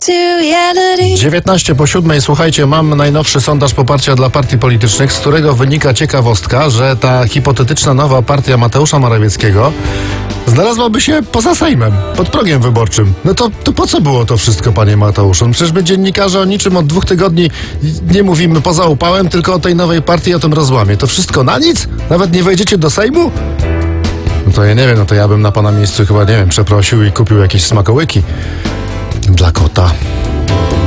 19:07. Słuchajcie, mam najnowszy sondaż poparcia dla partii politycznych, z którego wynika ciekawostka, że ta hipotetyczna nowa partia Mateusza Morawieckiego znalazłaby się poza Sejmem, pod progiem wyborczym. No to po co było to wszystko, panie Mateuszu? Przecież my dziennikarze o niczym od 2 tygodni nie mówimy poza upałem, tylko o tej nowej partii i o tym rozłamie. To wszystko na nic? Nawet nie wejdziecie do Sejmu? No to ja nie wiem, no to ja bym na pana miejscu chyba, nie wiem, przeprosił i kupił jakieś smakołyki dla kota.